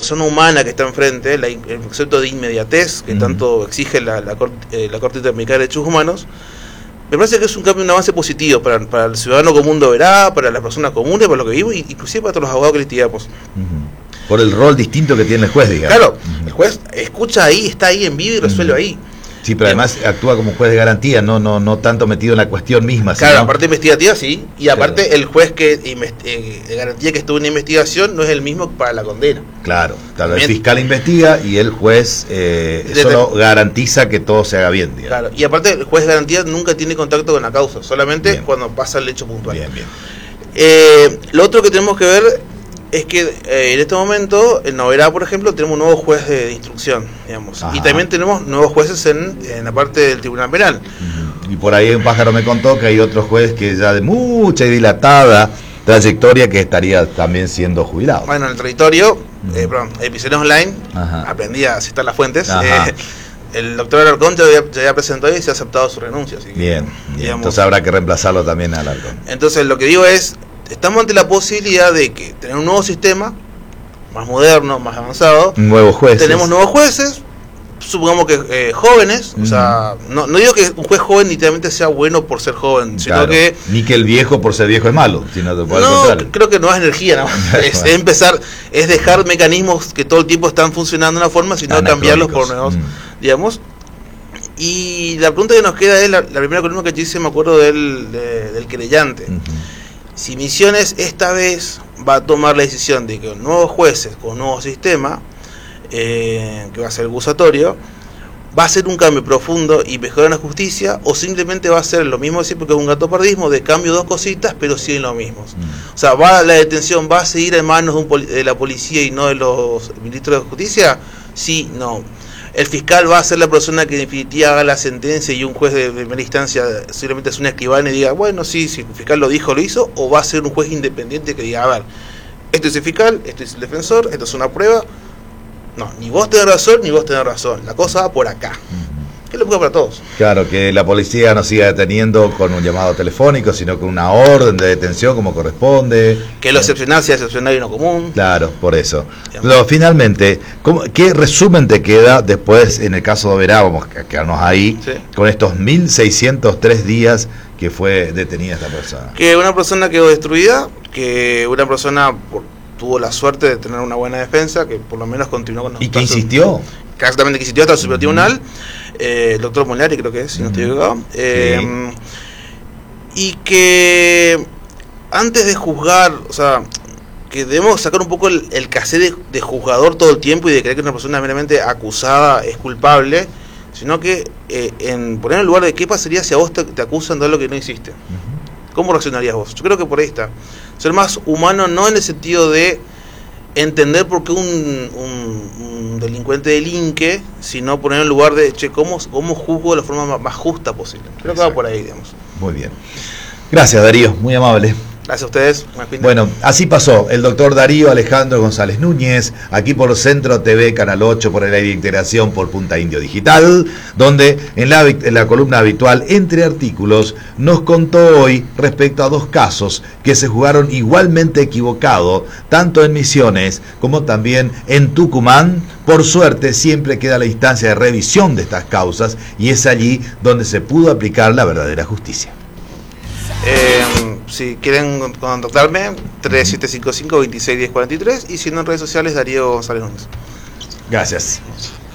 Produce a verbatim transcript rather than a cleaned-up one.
persona humana que está enfrente, la, el concepto de inmediatez que uh-huh. tanto exige la, la, Corte, eh, la Corte Interamericana de Derechos Humanos, me parece que es un cambio, un avance positivo para, para el ciudadano común de Oberá, para las personas comunes, para lo que vivo, inclusive para todos los abogados que litigamos. Uh-huh. Por el rol distinto que tiene el juez, digamos. Claro, uh-huh. el juez escucha ahí, está ahí en vivo y resuelve uh-huh. ahí. Sí, pero además actúa como juez de garantía, no no no tanto metido en la cuestión misma. Claro, sino... la parte investigativa sí, y aparte claro. el juez que eh, de garantía que estuvo en la investigación no es el mismo para la condena. Claro, claro, el fiscal investiga y el juez eh, solo de... garantiza que todo se haga bien, digamos. Claro, y aparte el juez de garantía nunca tiene contacto con la causa, solamente bien. cuando pasa el hecho puntual. Bien, bien. Eh, lo otro que tenemos que ver es que eh, en este momento en Oberá, por ejemplo, tenemos un nuevo juez de, de instrucción, digamos, Ajá. y también tenemos nuevos jueces en, en la parte del Tribunal Penal. Uh-huh. Y por ahí un pájaro me contó que hay otro juez que ya de mucha y dilatada trayectoria que estaría también siendo jubilado. Bueno, en el territorio, uh-huh. eh, perdón, Epiceros Online, Ajá. aprendí a citar las fuentes. Eh, el doctor Alarcón ya había, ya había presentado y se ha aceptado su renuncia. Así que, bien, bien. Digamos, entonces habrá que reemplazarlo también a Alarcón. Entonces lo que digo es, estamos ante la posibilidad de que tener un nuevo sistema, más moderno, más avanzado. Nuevos jueces. Tenemos nuevos jueces, supongamos que eh, jóvenes, uh-huh. o sea, no, no digo que un juez joven literalmente sea bueno por ser joven, sino claro. que... Ni que el viejo por ser viejo es malo, sino te puede No, contrario. creo que no es energía, ¿no? es, es empezar, es dejar mecanismos que todo el tiempo están funcionando de una forma, sino cambiarlos por nuevos, uh-huh. digamos. Y la pregunta que nos queda es, la, la primera columna que yo hice, me acuerdo del, de, del querellante. Uh-huh. Si Misiones esta vez va a tomar la decisión de que con nuevos jueces, con un nuevo sistema, eh, que va a ser el gusatorio, va a ser un cambio profundo y mejorar la justicia, o simplemente va a ser lo mismo de siempre, que es un gatopardismo de cambio dos cositas, pero siguen lo mismos. Mm. O sea, va la detención va a seguir en manos de, un poli- de la policía y no de los ministros de justicia. Sí, no. El fiscal va a ser la persona que en definitiva haga la sentencia y un juez de primera instancia simplemente es un escribano y diga, bueno, sí, si el fiscal lo dijo, lo hizo, o va a ser un juez independiente que diga, a ver, esto es el fiscal, esto es el defensor, esto es una prueba. No, ni vos tenés razón, ni vos tenés razón. La cosa va por acá. Uh-huh. Es lo que para todos. Claro, que la policía no siga deteniendo con un llamado telefónico, sino con una orden de detención como corresponde. Que lo excepcional sea excepcional y no común. Claro, por eso. Pero, finalmente, ¿cómo, ¿qué resumen te queda después, en el caso de Oberá, vamos a quedarnos ahí, sí. con estos mil seiscientos tres días que fue detenida esta persona? Que una persona quedó destruida, que una persona... Por, tuvo la suerte de tener una buena defensa, que por lo menos continuó con los ¿Y que insistió? Que exactamente que insistió hasta el Superior Tribunal, eh, el doctor Molari creo que es, si no estoy equivocado, eh, sí. y que antes de juzgar, o sea, que debemos sacar un poco el, el cassette de, de juzgador todo el tiempo y de creer que una persona meramente acusada es culpable, sino que eh, en poner en el lugar de qué pasaría si a vos te, te acusan de algo que no hiciste. Uh-huh. ¿Cómo reaccionarías vos? Yo creo que por ahí está. Ser más humano no en el sentido de entender por qué un, un, un delincuente delinque, sino poner en el lugar de, che, ¿cómo, cómo juzgo de la forma más, más justa posible? Creo Exacto. que va por ahí, digamos. Muy bien. Gracias, Darío. Muy amable. Gracias a ustedes. Bueno, así pasó el doctor Darío Alejandro González Núñez, aquí por Centro T V, Canal ocho, por el aire de integración, por Punta Indio Digital, donde en la, en la columna habitual, entre artículos, nos contó hoy respecto a dos casos que se jugaron igualmente equivocado, tanto en Misiones como también en Tucumán. Por suerte, siempre queda la instancia de revisión de estas causas y es allí donde se pudo aplicar la verdadera justicia. Eh, si quieren contactarme, tres siete cinco cinco, dos seis uno cero cuatro tres, y si no, en redes sociales, Darío González Núñez. Gracias.